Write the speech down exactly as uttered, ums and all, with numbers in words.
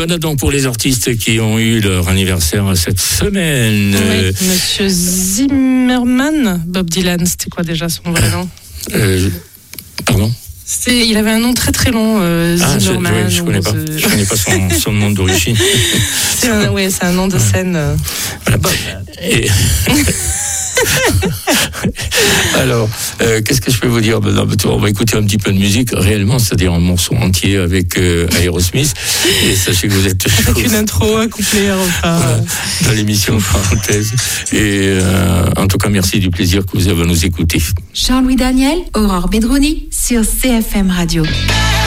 voilà donc pour les artistes qui ont eu leur anniversaire cette semaine. Oui, Monsieur Zimmerman, Bob Dylan, c'était quoi déjà son vrai nom euh, Pardon C'est, il avait un nom très très long, euh, ah, Zimmerman. Je ne connais pas, euh... je connais pas son, son nom d'origine. c'est un, ouais, c'est un nom de scène. Euh... Voilà. Bon. Et... Alors, euh, qu'est-ce que je peux vous dire? On va écouter un petit peu de musique, réellement, c'est-à-dire un morceau entier avec euh, Aerosmith. Et sachez que vous êtes avec une intro, un couplet, un refrain. Voilà, dans l'émission parenthèse. Et euh, en tout cas, merci du plaisir que vous avez à nous écouter. Jean-Louis Daniel, Aurore Bedrouni sur C F M Radio.